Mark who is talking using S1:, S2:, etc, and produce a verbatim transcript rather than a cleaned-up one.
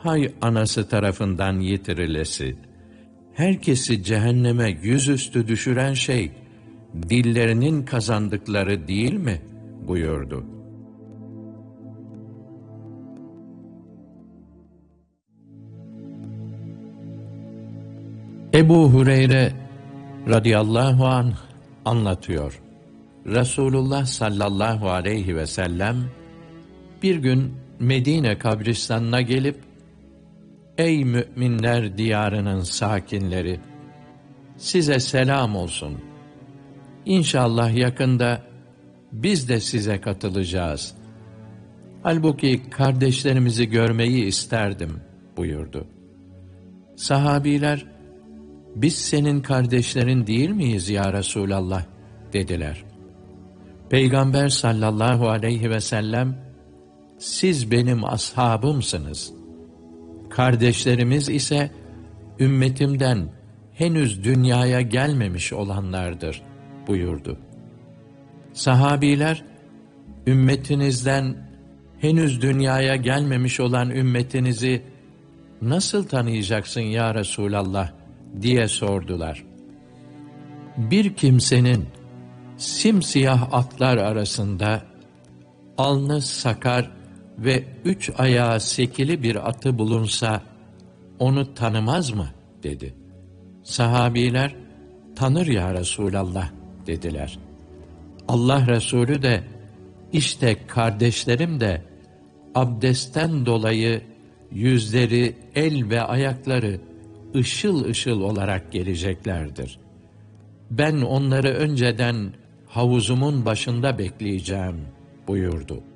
S1: Hay anası tarafından yitirilesi, herkesi cehenneme yüzüstü düşüren şey, dillerinin kazandıkları değil mi? Buyurdu. Ebu Hureyre radıyallahu anh anlatıyor. Resulullah sallallahu aleyhi ve sellem bir gün Medine kabristanına gelip, "Ey müminler diyarının sakinleri, size selam olsun. İnşallah yakında biz de size katılacağız. Halbuki kardeşlerimizi görmeyi isterdim." buyurdu. Sahabiler, "Biz senin kardeşlerin değil miyiz ya Resulallah?" dediler. Peygamber sallallahu aleyhi ve sellem, "Siz benim ashabımsınız. Kardeşlerimiz ise ümmetimden henüz dünyaya gelmemiş olanlardır." buyurdu. Sahabiler, "Ümmetinizden henüz dünyaya gelmemiş olan ümmetinizi nasıl tanıyacaksın ya Resulallah?" diye sordular. Bir kimsenin simsiyah atlar arasında alnı sakar ve üç ayağı sekili bir atı bulunsa onu tanımaz mı? dedi. Sahabiler, "Tanır ya Resulallah." dediler. Allah Resulü de, "İşte kardeşlerim de abdestten dolayı yüzleri, el ve ayakları ışıl ışıl olarak geleceklerdir. Ben onları önceden havuzumun başında bekleyeceğim." buyurdu.